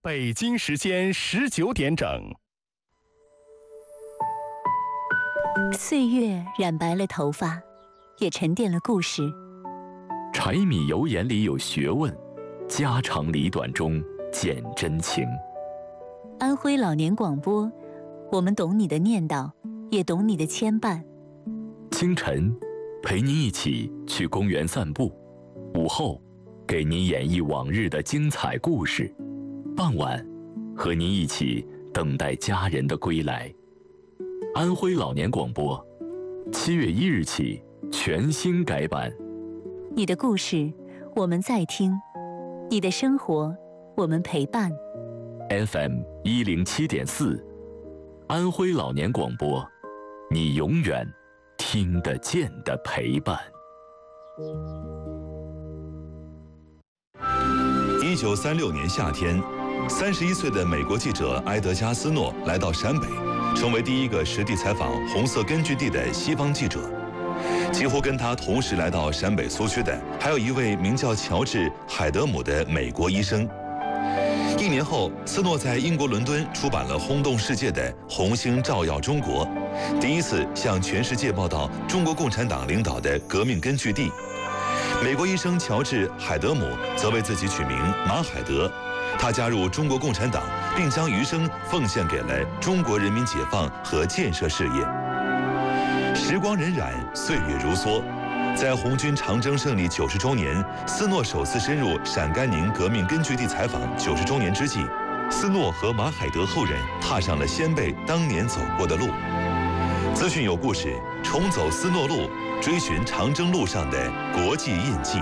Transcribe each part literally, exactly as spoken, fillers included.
北京时间十九点整。 岁月染白了头发，也沉淀了故事。 柴米油盐里有学问，家长里短中见真情。 安徽老年广播，我们懂你的念叨，也懂你的牵绊。 清晨，陪您一起去公园散步；午后，给您演绎往日的精彩故事；傍晚，和您一起等待家人的归来。安徽老年广播，七月一日起全新改版。 你的故事，我们在听；你的生活，我们陪伴。 F M 一零七点四，安徽老年广播，你永远听得见的陪伴。 一九三六年夏天，三十一岁的美国记者埃德加斯诺来到陕北，成为第一个实地采访红色根据地的西方记者。几乎跟他同时来到陕北苏区的，还有一位名叫乔治·海德姆的美国医生。一年后，斯诺在英国伦敦出版了轰动世界的《红星照耀中国》，第一次向全世界报道中国共产党领导的革命根据地。美国医生乔治·海德姆则为自己取名马海德，他加入中国共产党，并将余生奉献给了中国人民解放和建设事业。时光荏苒，岁月如梭，在红军长征胜利九十周年，斯诺首次深入陕甘宁革命根据地采访九十周年之际，斯诺和马海德后人踏上了先辈当年走过的路。资讯有故事，重走斯诺路，追寻长征路上的国际印记。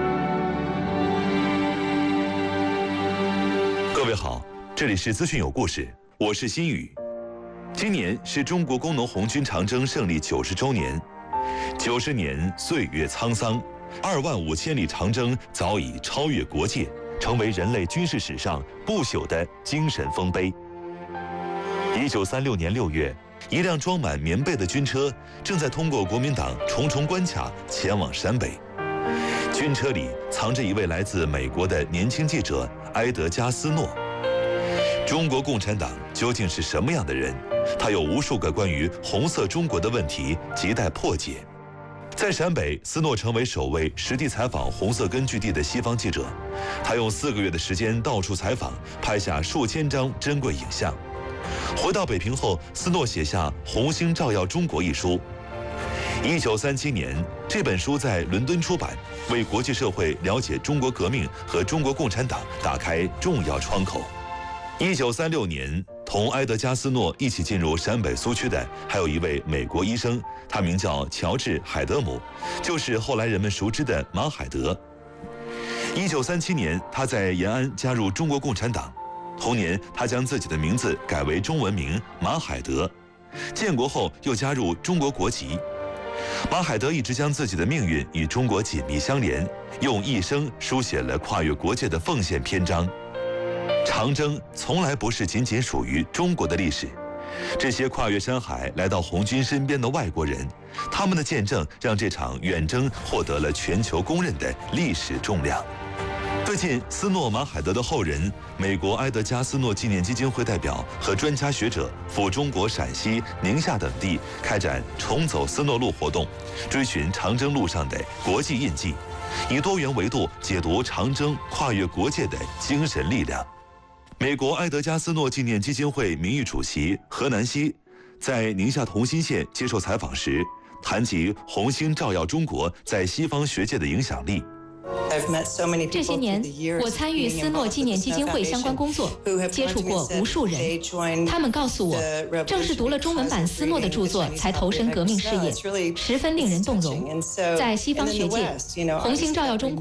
各位好，这里是资讯有故事，我是新宇。今年是中国工农红军长征胜利九十周年，九十年岁月沧桑，二万五千里长征早已超越国界，成为人类军事史上不朽的精神丰碑。一九三六年六月，一辆装满棉被的军车正在通过国民党重重关卡前往陕北，军车里藏着一位来自美国的年轻记者埃德加斯诺。中国共产党究竟是什么样的人？他有无数个关于红色中国的问题亟待破解。在陕北，斯诺成为首位实地采访红色根据地的西方记者。他用四个月的时间到处采访，拍下数千张珍贵影像。回到北平后，斯诺写下《红星照耀中国》一书。一九三七年，这本书在伦敦出版，为国际社会了解中国革命和中国共产党打开重要窗口。一九三六年，同埃德加斯诺一起进入陕北苏区的还有一位美国医生，他名叫乔治·海德姆，就是后来人们熟知的马海德。一九三七年，他在延安加入中国共产党，同年他将自己的名字改为中文名马海德。建国后又加入中国国籍。马海德一直将自己的命运与中国紧密相连，用一生书写了跨越国界的奉献篇章。长征从来不是仅仅属于中国的历史，这些跨越山海来到红军身边的外国人，他们的见证让这场远征获得了全球公认的历史重量。最近，斯诺马海德的后人、美国埃德加斯诺纪念基金会代表和专家学者赴中国陕西、宁夏等地开展重走斯诺路活动，追寻长征路上的国际印记，以多元维度解读长征跨越国界的精神力量。美国埃德加斯诺纪念基金会名誉主席何南希在宁夏同心县接受采访时，谈及《红星照耀中国》在西方学界的影响力。 这些年，我参与斯诺纪念基金会相关工作，接触过无数人。他们告诉我，正是读了中文版斯诺的著作，才投身革命事业，十分令人动容。在西方学界，《红星照耀中国》